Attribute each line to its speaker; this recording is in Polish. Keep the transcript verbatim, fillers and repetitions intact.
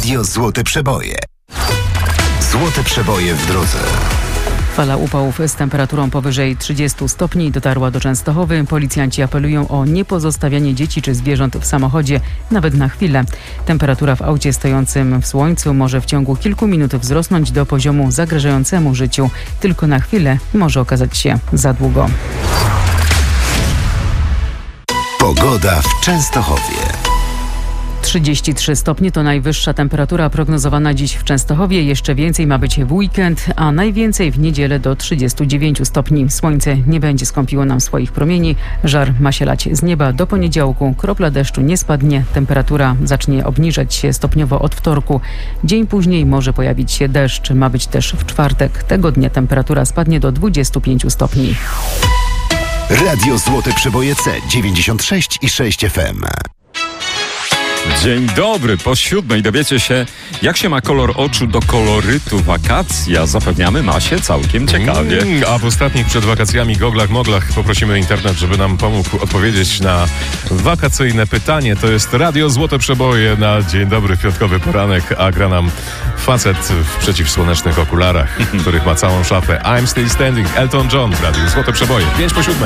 Speaker 1: Radio Złote Przeboje. Złote Przeboje w drodze.
Speaker 2: Fala upałów z temperaturą powyżej trzydziestu stopni dotarła do Częstochowy. Policjanci apelują o niepozostawianie dzieci czy zwierząt w samochodzie, nawet na chwilę. Temperatura w aucie stojącym w słońcu może w ciągu kilku minut wzrosnąć do poziomu zagrażającemu życiu. Tylko na chwilę może okazać się za długo.
Speaker 1: Pogoda w Częstochowie.
Speaker 2: trzydzieści trzy stopnie to najwyższa temperatura prognozowana dziś w Częstochowie. Jeszcze więcej ma być w weekend, a najwięcej w niedzielę do trzydziestu dziewięciu stopni. Słońce nie będzie skąpiło nam swoich promieni. Żar ma się lać z nieba do poniedziałku. Kropla deszczu nie spadnie. Temperatura zacznie obniżać się stopniowo od wtorku. Dzień później może pojawić się deszcz. Ma być też w czwartek. Tego dnia temperatura spadnie do dwudziestu pięciu stopni.
Speaker 1: Radio Złote Przeboje C dziewięćdziesiąt sześć i sześć F M.
Speaker 3: Dzień dobry, po siódmej dowiecie się, jak się ma kolor oczu do kolorytu wakacji, a zapewniamy ma się całkiem ciekawie.
Speaker 4: Mm, a w ostatnich przed wakacjami goglach moglach poprosimy internet, żeby nam pomógł odpowiedzieć na wakacyjne pytanie. To jest Radio Złote Przeboje na dzień dobry, piątkowy poranek, a gra nam facet w przeciwsłonecznych okularach, których ma całą szafę. I'm Still Standing, Elton John w Radiu Złote Przeboje. Pięć po siódmej.